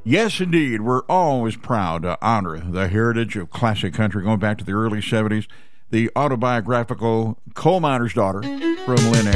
Yes, indeed. We're always proud to honor the heritage of classic country going back to the early 70s. The autobiographical Coal Miner's Daughter from Lynn